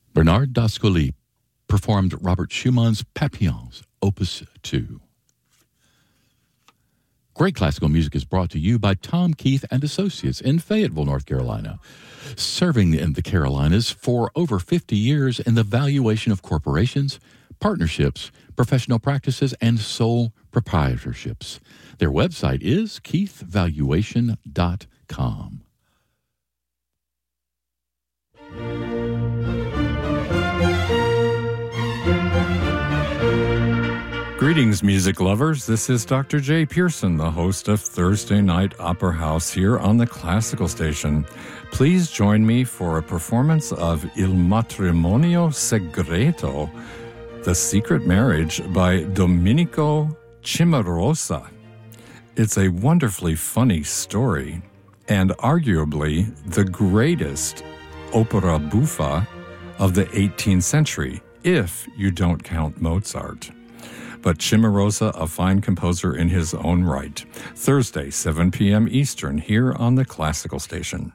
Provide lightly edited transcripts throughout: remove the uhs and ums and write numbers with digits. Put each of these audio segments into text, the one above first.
Bernard Dascoli performed Robert Schumann's Papillons, Opus 2. Great classical music is brought to you by Tom Keith and Associates in Fayetteville, North Carolina, serving in the Carolinas for over 50 years in the valuation of corporations, partnerships, professional practices, and sole proprietorships. Their website is keithvaluation.com. Greetings, music lovers. This is Dr. Jay Pearson, the host of Thursday Night Opera House here on the Classical Station. Please join me for a performance of Il Matrimonio Segreto, The Secret Marriage by Domenico Cimarosa. It's a wonderfully funny story and arguably the greatest opera buffa of the 18th century, if you don't count Mozart. But Cimarosa, a fine composer in his own right. Thursday, 7 p.m. Eastern, here on the Classical Station.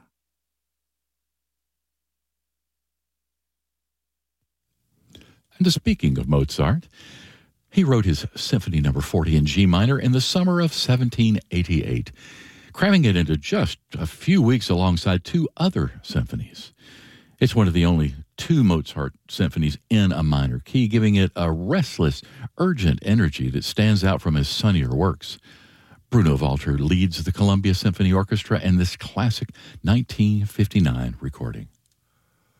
And speaking of Mozart, he wrote his Symphony No. 40 in G minor in the summer of 1788, cramming it into just a few weeks alongside two other symphonies. It's one of the only two Mozart symphonies in a minor key, giving it a restless, urgent energy that stands out from his sunnier works. Bruno Walter leads the Columbia Symphony Orchestra in this classic 1959 recording.